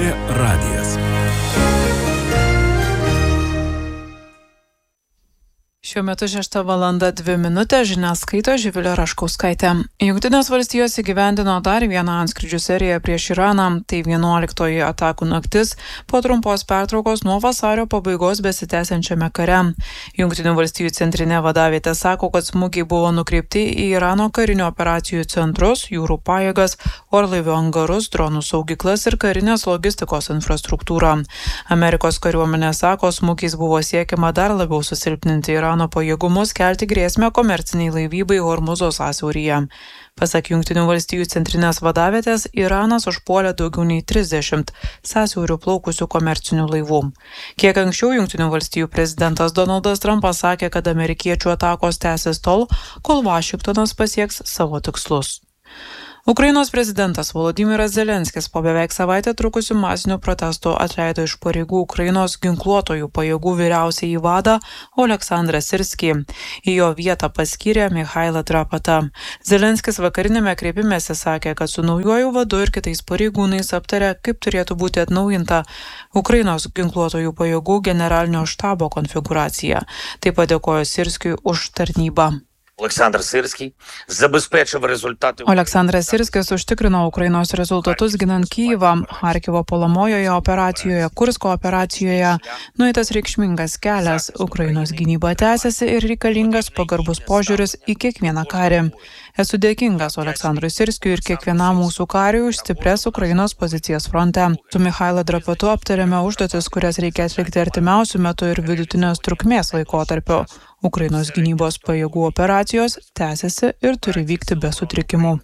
LRT radijas. Šiuo metu 6:02 žinias skaito Živilė Raškauskaitė. Jungtinės valstijos įgyvendino dar vieną antskrydžių seriją prieš Iraną. Tai 11-oji atakų naktis po trumpos pertraukos nuo vasario pabaigos besitęsiančiame kare. Jungtinių valstijų centrinė vadavietė sako, kad smūgiai buvo nukreipti į Irano karinių operacijų centrus, jūrų pajėgas, orlaivių angarus, dronų saugyklas ir karinės logistikos infrastruktūrą. Amerikos kariuomenė sako, smūgiais buvo siekiama dar labiau susilpninti Irano pajėgumus kelti grėsmę komerciniai laivybai Hormuzo sąsiauryje. Pasak Jungtinių valstijų centrinės vadavietės, Iranas užpuolė daugiau nei 30 sąsiauriu plaukusių komercinių laivų. Kiek anksčiau Jungtinių valstijų prezidentas Donaldas Trumpas sakė, kad amerikiečių atakos tęsis tol, kol Vašingtonas pasieks savo tikslus. Ukrainos prezidentas Volodymyras Zelenskis po beveik savaitę trukusių masinių protestų atleido iš pareigų Ukrainos ginkluotojų pajėgų vyriausiąjį vadą Oleksandrą Sirskį. Į jo vietą paskyrė Michailą Drapatą. Zelenskis vakarinėme kreipimėse sakė, kad su naujuoju vadu ir kitais pareigūnais aptarė, kaip turėtų būti atnaujinta Ukrainos ginkluotojų pajėgų generalinio štabo konfiguracija. Taip pat dėkojo Sirskiui už tarnybą. Oleksandras Sirskis užtikrino Ukrainos rezultatus ginant Kyjivą, Charkivo puolamojoje operacijoje, Kursko operacijoje. Nueitas reikšmingas kelias, Ukrainos gynyba tęsiasi ir reikalingas pagarbus požiūris į kiekvieną karį. Esu dėkingas Oleksandrui Sirskiui ir kiekvienam mūsų kariui už stiprias Ukrainos pozicijas fronte. Su Michailu Drapatu aptarėme užduotis, kurias reikia atlikti artimiausių metų ir vidutinės trukmės laikotarpiu. Ukrainos gynybos pajėgų operacijos tęsiasi ir turi vykti be sutrikimų.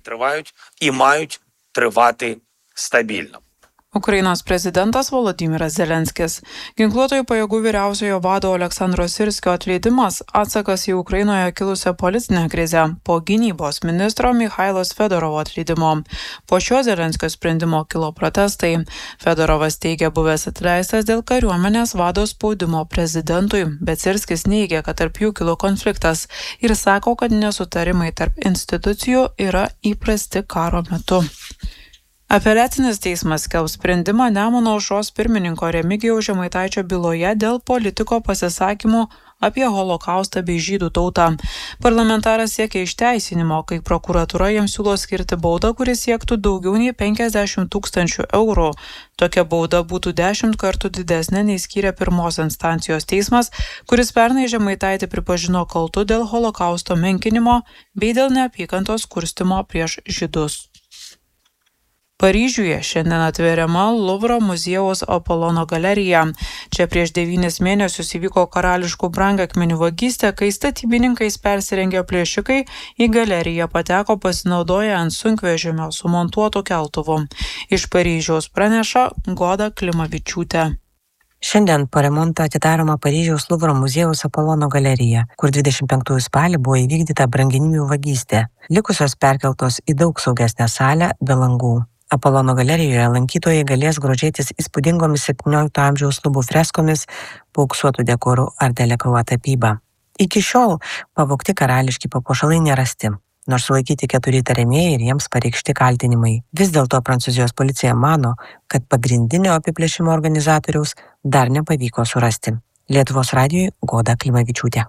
Ukrainos prezidentas Volodymyras Zelenskis. Ginkluotojų pajėgų vyriausiojo vado Oleksandro Sirskio atleidimas atsakas į Ukrainoje kilusią politinę krizę po gynybos ministro Michailos Fedorovo atleidimo. Po šio Zelenskio sprendimo kilo protestai. Fedorovas teigia buvęs atleistas dėl kariuomenės vado spaudimo prezidentui, bet Sirskis neigia, kad tarp jų kilo konfliktas ir sako, kad nesutarimai tarp institucijų yra įprasti karo metu. Apeliacinis teismas skelbs sprendimą Nemuno aušros pirmininko Remigijaus Žemaitaičio byloje dėl politiko pasisakymų apie holokaustą bei žydų tautą. Parlamentaras siekia išteisinimo, kai prokuratūra jam siūlo skirti baudą, kuris siektų daugiau nei 50 000 eurų. Tokia bauda būtų 10 kartų didesnė nei skyrė pirmos instancijos teismas, kuris pernai Žemaitaitį pripažino kaltu dėl holokausto menkinimo bei dėl neapykantos kurstymo prieš žydus. Paryžiuje šiandien atveriama Luvro muziejaus Apolono galerija. Čia prieš 9 mėnesius įvyko karališkų brangakmenių vagystė, kai statybininkais persirengę plėšikai į galeriją pateko pasinaudoję ant sunkvežimio sumontuotų keltuvų. Iš Paryžiaus praneša Goda Klimavičiūtė. Šiandien po remonto atidaroma Paryžiaus Luvro muziejaus Apolono galerija, kur 25 spalį buvo įvykdyta brangenybių vagystė. Likusios perkeltos į daug saugesnę salę be langų. Apolono galerijoje lankytojai galės grožėtis įspūdingomis 17 amžiaus lubų freskomis, paauksuotų dekorų ar Delacroix tapyba. Iki šiol pavogti karališki papuošalai nerasti, nors sulaikyti 4 įtariamieji ir jiems pareikšti kaltinimai. Vis dėlto Prancūzijos policija mano, kad pagrindinio apiplėšimo organizatoriaus dar nepavyko surasti. Lietuvos radijui Goda Klimavičiūtė.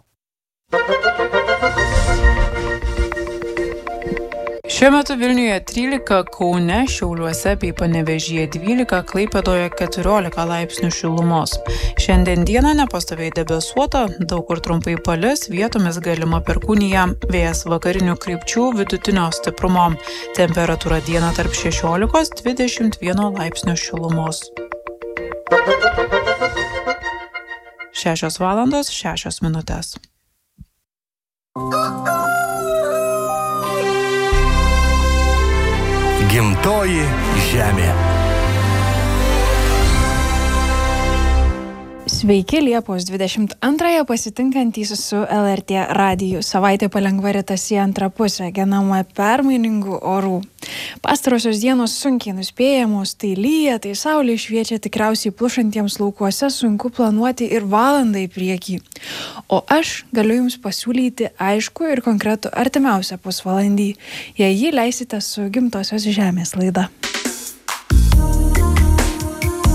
Šiuo metu Vilniuje 13, Kaune, Šiauliuose bei Panevėžyje 12, Klaipėdoje 14 laipsnių šilumos. Šiandien dieną nepastoviai debesuota, daug kur trumpai palis, vietomis galima perkūnija, vėjas vakarinių krypčių vidutinio stiprumo. Temperatūra dieną tarp 16–21 laipsnių šilumos. 6:06. Gimtoji žemė. Sveiki, Liepos 22-ąją pasitinkantys su LRT radiju. Savaitė palengva ritasi į antrą pusę, genama permainingų orų. Pastarosios dienos sunkiai nuspėjamos, tai lyja, tai saulė šviečia, tikriausiai plušantiems laukuose sunku planuoti ir valandą į priekį. O aš galiu jums pasiūlyti aišku ir konkretų artimiausią pusvalandį, jei jį leisite su Gimtosios žemės laida.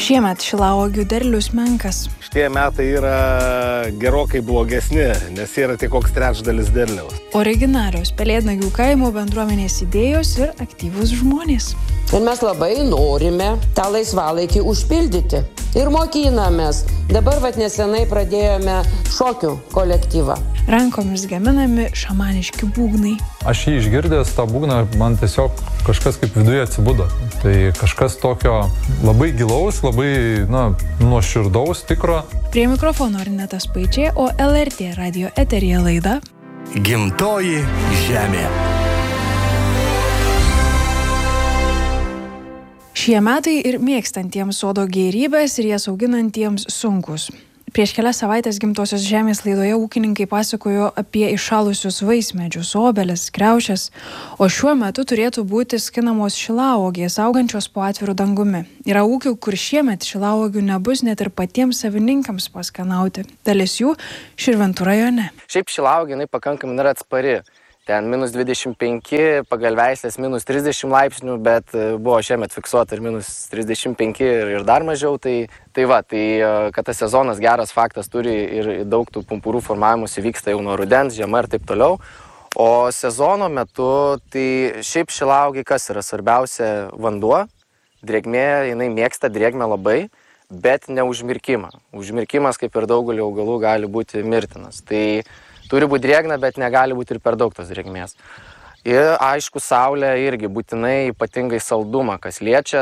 Šiemet šilauogių derlius menkas. Šitie metai yra gerokai blogesni, nes yra tik koks trečdalis derliaus. Originalios Pelėdnagių kaimo bendruomenės idėjos ir aktyvūs žmonės. Ir mes labai norime tą laisvalaikį užpildyti. Ir mokinamės. Dabar nesenai pradėjome šokių kolektyvą. Rankomis gaminami šamaniški būgnai. Aš jį išgirdęs, tą būgną, man tiesiog kažkas kaip viduje atsibudo. Tai kažkas tokio labai gilaus, labai nuoširdaus, tikro. Prie mikrofono Arneta Spaičiai, o LRT radio eteryje laida Gimtoji žemė. Šie metai ir mėgstantiems sodo gėrybės ir jas auginantiems sunkus. Prieš kelias savaitės Gimtosios žemės laidoje ūkininkai pasakojo apie iššalusius vaismedžius, obelis, kriaušes, o šiuo metu turėtų būti skinamos šilauogės, augančios po atviru dangumi. Yra ūkių, kur šiemet šilauogių nebus net ir patiems savininkams paskanauti. Dalis jų Širvintų rajone. Šiaip šilauogė jinai pakankamai yra atspari. Ten -25, pagal veislės -30 laipsnių, bet buvo šiemet fiksuota ir -35 ir dar mažiau. Tai kad tas sezonas geras faktas turi ir daug tų pumpurų formavimus įvyksta jau nuo rudens, žiema ir taip toliau. O sezono metu, tai šiaip šilauogei kas yra svarbiausia? Vanduo, drėgmė, jinai mėgsta drėgmę labai, bet ne užmirkimą. Užmirkimas, kaip ir daugelį augalų, gali būti mirtinas. Tai turi būti drėgna, bet negali būti ir per daug tos drėgmės. Ir aišku, saulė irgi būtinai ypatingai saldumą, kas liečia,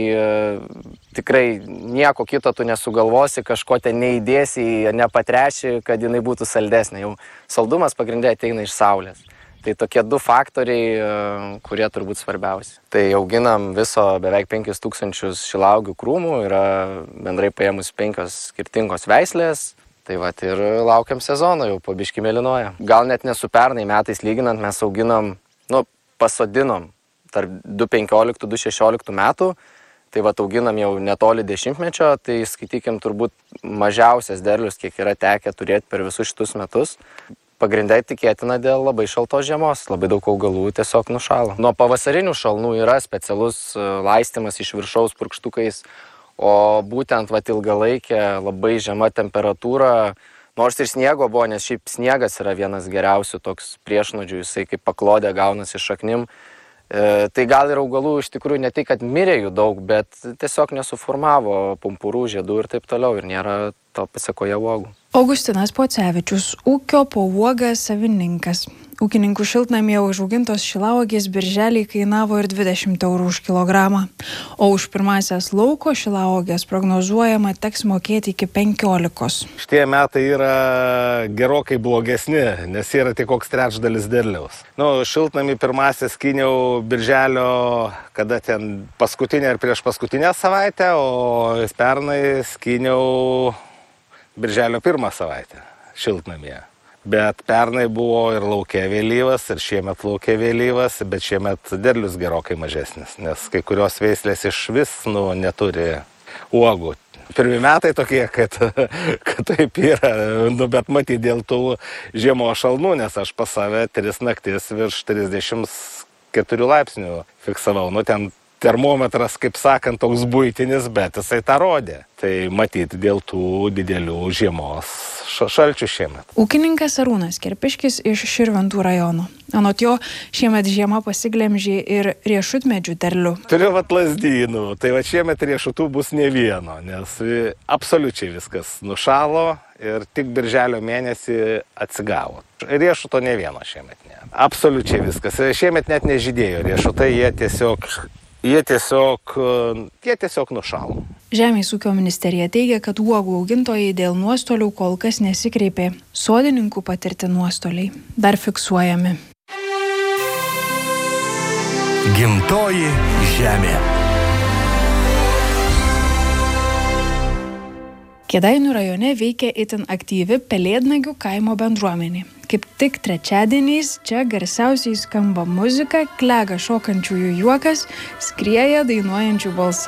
tai tikrai nieko kito tu nesugalvosi, kažko ten neįdėsi, nepatreši, kad jinai būtų saldesnė. Jau saldumas pagrindė ateina iš saulės. Tai tokie du faktoriai, kurie turbūt svarbiausi. Tai auginam viso beveik 5000 šilauogių krūmų, yra bendrai paėmus 5 skirtingos veislės. Tai ir laukiam sezono, jau po biškį mėlynoja. Gal net ne su pernai metais lyginant, mes auginam, pasodinom tarp 2015-2016 metų. Tai auginam jau netoli 10-mečio, tai skaitykim turbūt mažiausias derlius, kiek yra tekę turėti per visus šitus metus. Pagrindai tikėtina dėl labai šaltos žiemos, labai daug augalų tiesiog nušalo. Nuo pavasarinių šalnų yra specialus laistymas iš viršaus purkštukais. O būtent ilgalaikė, labai žema temperatūra, nors ir sniego buvo, nes šiaip sniegas yra vienas geriausių toks priešnodžių, jisai kaip paklodė gaunasi šaknim. Tai gal ir augalų iš tikrųjų ne tik, kad mirė jų daug, bet tiesiog nesuformavo pumpurų, žiedų ir taip toliau ir nėra to pasekoje uogų. Augustinas Pocevičius, ūkio po uogą savininkas. Ūkininkų šiltnamyje užaugintos šilauogės birželį kainavo ir 20 eurų už kilogramą, o už pirmąsias lauko šilauogės prognozuojama teks mokėti iki 15. Šitie metai yra gerokai blogesni, nes yra tik koks trečdalis derliaus. Šiltnamį pirmąsias skyniau birželio, kada ten paskutinę ir prieš paskutinę savaitę, o pernai skyniau birželio 1 savaitę šiltnamyje. Bet pernai buvo ir lauke vėlyvas, ir šiemet lauke vėlyvas, bet šiemet derlius gerokai mažesnis, nes kai kurios veislės iš vis neturi uogų. Pirmi metai tokie, kad taip yra, bet matyt dėl tų žiemos šalnų, nes aš pas save 3 naktis virš 34 laipsnių fiksavau. Ten termometras, kaip sakant, toks buitinis, bet jisai tą rodė. Tai matyti dėl tų didelių žiemos šalčių šiemet. Ūkininkas Arūnas Kerpiškis iš Širvintų rajono. Anot jo, šiemet žiema pasiglemžė ir riešutmedžių derlių. Turiu lazdynų, tai šiemet riešutų bus ne vieno, nes absoliučiai viskas nušalo ir tik birželio mėnesį atsigavo. Riešuto ne vieno šiemet ne. Absoliučiai viskas. Šiemet net nežydėjo riešutai, jie tiesiog nušalo. Žemės ūkio ministerija teigia, kad uogų augintojai dėl nuostolių kol kas nesikreipė. Sodininkų patirti nuostoliai dar fiksuojami. Gimtoji žemė. Kėdainių rajone veikia itin aktyvi Pelėdnagių kaimo bendruomenė. Kaip tik trečiadieniais čia garsiausiai skamba muzika, klega šokančiųjų juokas, skrieja dainuojančių balsai.